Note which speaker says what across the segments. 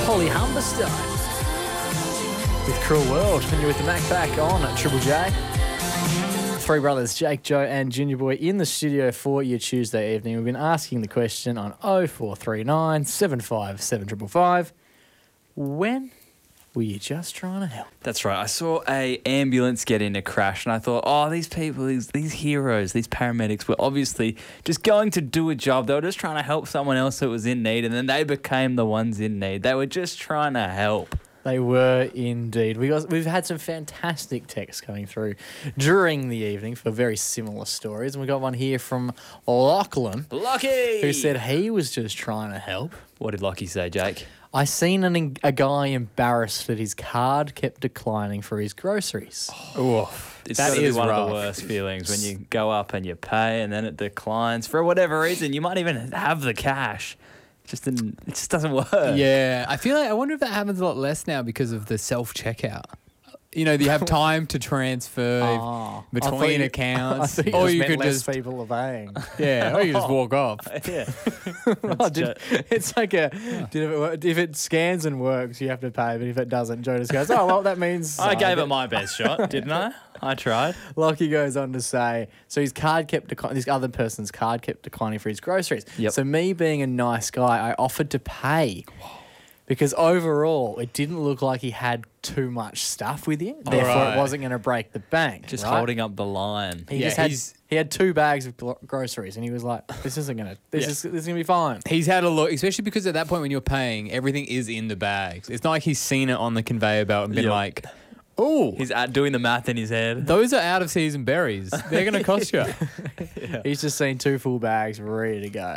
Speaker 1: Holly Humberstone with Cruel World. And you're with the Mac back on at Triple J. Three brothers, Jake, Joe and Junior Boy in the studio for your Tuesday evening. We've been asking the question on 0439 75 7555. When were you just trying to help?
Speaker 2: That's right. I saw a ambulance get in a crash and I thought, oh, these people, these heroes, these paramedics were obviously just going to do a job. They were just trying to help someone else that was in need, and then they became the ones in need. They were just trying to help.
Speaker 1: They were indeed. We've had some fantastic texts coming through during the evening for very similar stories. And we got one here from Lachlan.
Speaker 2: Lockie!
Speaker 1: Who said he was just trying to help.
Speaker 2: What did Lockie say, Jake?
Speaker 1: I seen a guy embarrassed that his card kept declining for his groceries.
Speaker 2: It's
Speaker 1: That
Speaker 2: gotta be
Speaker 1: is
Speaker 2: one
Speaker 1: rough.
Speaker 2: of the worst feelings when you go up and you pay and then it declines for whatever reason. You might even have the cash. It just doesn't work.
Speaker 3: Yeah, I wonder if that happens a lot less now because of the self-checkout. You know, you have time to transfer between accounts,
Speaker 1: I thought
Speaker 3: or
Speaker 1: you
Speaker 3: you
Speaker 1: just
Speaker 3: could
Speaker 1: meant less
Speaker 3: just
Speaker 1: people are paying.
Speaker 3: or you just walk off.
Speaker 2: Yeah.
Speaker 1: It's like if it scans and works, you have to pay, but if it doesn't, Joe just goes, oh, well, that means...
Speaker 2: I gave it my best shot, didn't I? I tried.
Speaker 1: Lockie goes on to say, so his card kept declining, this other person's card kept declining for his groceries.
Speaker 2: Yep.
Speaker 1: So me being a nice guy, I offered to pay because overall it didn't look like he had too much stuff with him. Therefore,
Speaker 3: right.
Speaker 1: it wasn't going to break the bank.
Speaker 2: Just
Speaker 1: right?
Speaker 2: holding up the line.
Speaker 1: He
Speaker 3: Yeah,
Speaker 1: just he had 2 bags of groceries and he was like, this isn't going to, this is going to be fine.
Speaker 3: He's had a look, especially because at that point when you're paying, everything is in the bags. It's not like he's seen it on the conveyor belt and been
Speaker 2: Yep.
Speaker 3: like, oh,
Speaker 2: He's doing the math in his head.
Speaker 3: those are out of season berries. They're going to cost you.
Speaker 1: He's just seen 2 full bags ready to go.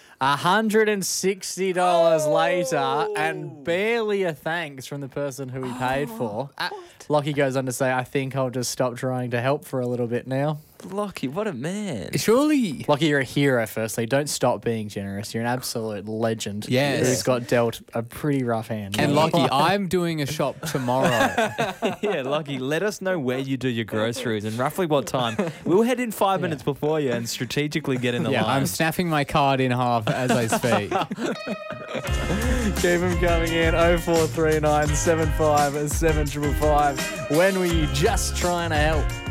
Speaker 1: $160 later and barely a thanks from the person who he paid for. Lockie goes on to say, I think I'll just stop trying to help for a little bit now.
Speaker 2: Lockie, what a man.
Speaker 3: Surely,
Speaker 1: Lockie, you're a hero, firstly. Don't stop being generous. You're an absolute legend.
Speaker 3: Yes.
Speaker 1: Who's got dealt a pretty rough hand.
Speaker 3: and Lockie, I'm doing a shop tomorrow.
Speaker 2: Yeah, Lockie, let us know where you do your groceries and roughly what time. We'll head in 5 minutes before you and strategically get in the
Speaker 3: Yeah,
Speaker 2: line.
Speaker 3: I'm snapping my card in half as I speak.
Speaker 1: Keep them coming in. 0439 75 7555. When were you just trying to help?